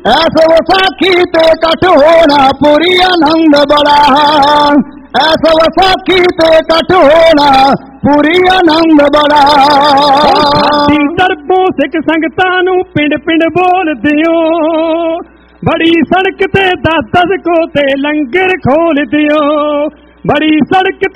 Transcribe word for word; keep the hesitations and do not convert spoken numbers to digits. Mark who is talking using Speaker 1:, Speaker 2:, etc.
Speaker 1: S Vaisakhi ਤੇ ਇਕੱਠ ਹੋਣਾ ਪੂਰੀ ਆਨੰਦ ਬੜਾ, ਐਸ ਵਿਸਾਖੀ ਤੇ ਇਕੱਠ ਹੋਣਾ ਪੂਰੀ ਆਨੰਦ ਬੜਾ।
Speaker 2: ਸਾਡੀ ਤਰਫੋਂ ਸਿੱਖ ਸੰਗਤਾਂ ਨੂੰ ਪਿੰਡ ਪਿੰਡ ਬੋਲ ਦਿਓ, ਬੜੀ ਸੜਕ ਤੇ ਦਸ ਦਸ ਕੋ ਤੇ ਲੰਗਰ ਖੋਲ ਦਿਓ, ਬੜੀ ਸੜਕ